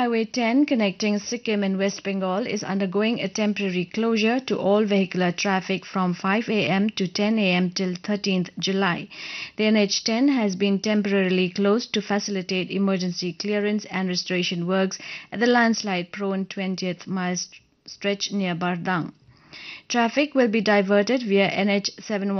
Highway 10 connecting Sikkim and West Bengal is undergoing a temporary closure to all vehicular traffic from 5 a.m. to 10 a.m. till 13th July. The NH10 has been temporarily closed to facilitate emergency clearance and restoration works at the landslide-prone 20th mile stretch near Bardang. Traffic will be diverted via NH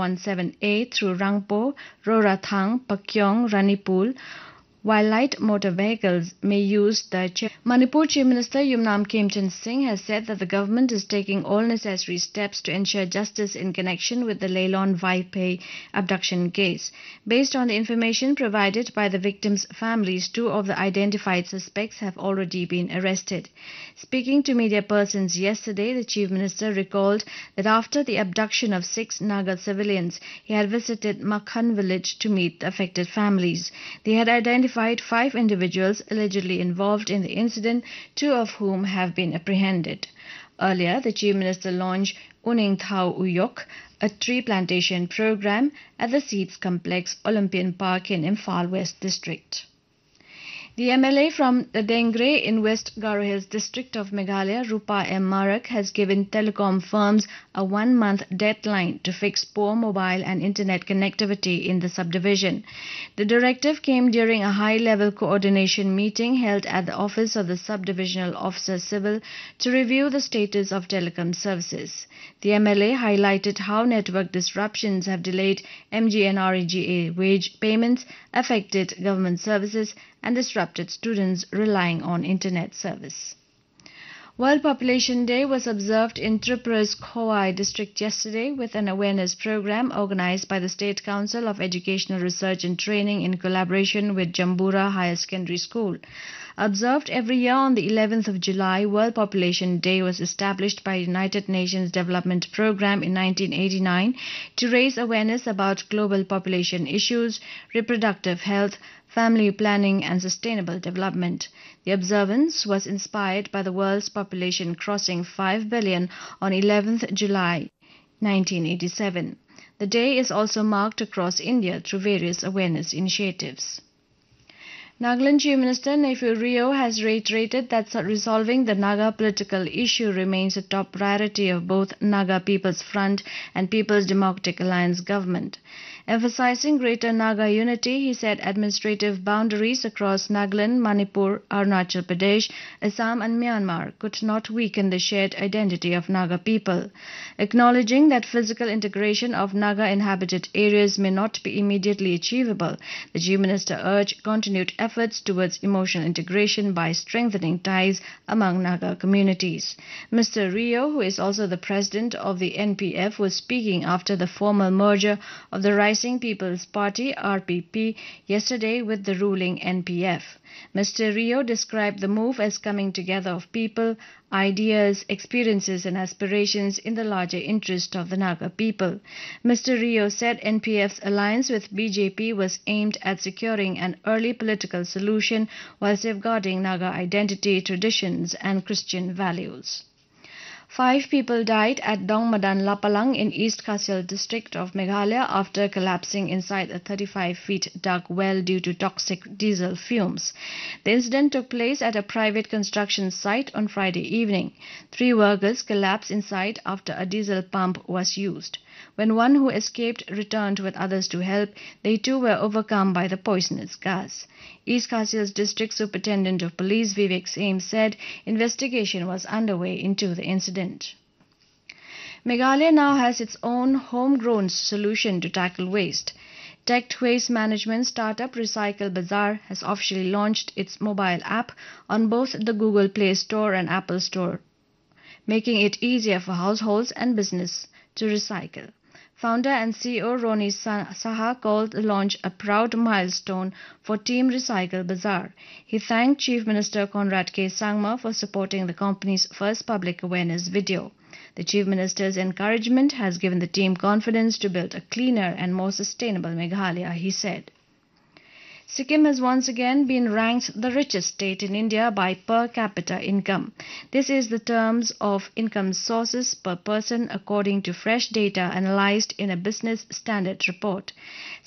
717A through Rangpo, Rorathang, Pakyong, Ranipul, while light motor vehicles may use the Manipur Chief Minister Yumnam Khemchand Singh has said that the government is taking all necessary steps to ensure justice in connection with the Leilon Vaipai abduction case. Based on the information provided by the victims' families, 2 of the identified suspects have already been arrested. Speaking to media persons yesterday, the Chief Minister recalled that after the abduction of 6 Naga civilians, he had visited Makhan village to meet the affected families. They had identified 5 individuals allegedly involved in the incident, 2 of whom have been apprehended. Earlier, the Chief Minister launched Uning Thau Uyok, a tree plantation program at the Seeds Complex Olympian Park in Imphal West District. The MLA from the Dengre in West Garo Hills district of Meghalaya, Rupa M. Marak, has given telecom firms a 1-month deadline to fix poor mobile and internet connectivity in the subdivision. The directive came during a high-level coordination meeting held at the office of the Subdivisional Officer Civil to review the status of telecom services. The MLA highlighted how network disruptions have delayed MGNREGA wage payments, affected government services, and disrupted students relying on internet service. World Population Day was observed in Tripura's Khowai district yesterday with an awareness program organized by the State Council of Educational Research and Training in collaboration with Jambura Higher Secondary School. Observed every year on the 11th of July, World Population Day was established by United Nations Development Programme in 1989 to raise awareness about global population issues, reproductive health, family planning and sustainable development. The observance was inspired by the world's population crossing 5 billion on 11th July 1987. The day is also marked across India through various awareness initiatives. Nagaland Chief Minister Neiphiu Rio has reiterated that resolving the Naga political issue remains a top priority of both Naga People's Front and People's Democratic Alliance government. Emphasizing greater Naga unity, he said administrative boundaries across Nagaland, Manipur, Arunachal Pradesh, Assam and Myanmar could not weaken the shared identity of Naga people. Acknowledging that physical integration of Naga inhabited areas may not be immediately achievable, the Chief Minister urged continued efforts towards emotional integration by strengthening ties among Naga communities. Mr. Rio, who is also the president of the NPF, was speaking after the formal merger of the Rising People's Party (RPP) yesterday with the ruling NPF. Mr. Rio described the move as coming together of people, ideas, experiences and aspirations in the larger interest of the Naga people. Mr. Rio said NPF's alliance with BJP was aimed at securing an early political solution while safeguarding Naga identity, traditions and Christian values. 5 people died at Dongmadan Lapalang in East Kharsail district of Meghalaya after collapsing inside a 35-feet dug well due to toxic diesel fumes. The incident took place at a private construction site on Friday evening. 3 workers collapsed inside after a diesel pump was used. When one who escaped returned with others to help, they too were overcome by the poisonous gas. East Kharsail's District Superintendent of Police Vivek Singh said investigation was underway into the incident. Meghalaya now has its own homegrown solution to tackle waste. Tech waste management startup Recycle Bazaar has officially launched its mobile app on both the Google Play Store and Apple Store, making it easier for households and business to recycle. Founder and CEO Roni Saha called the launch a proud milestone for Team Recycle Bazaar. He thanked Chief Minister Conrad K. Sangma for supporting the company's first public awareness video. The Chief Minister's encouragement has given the team confidence to build a cleaner and more sustainable Meghalaya, he said. Sikkim has once again been ranked the richest state in India by per capita income. This is the terms of income sources per person according to fresh data analyzed in a Business Standard report.